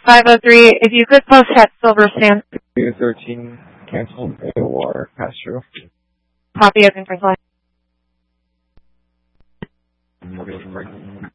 503, if you could post at Silver Sand. 213, cancel or pass through. Copy as in first line.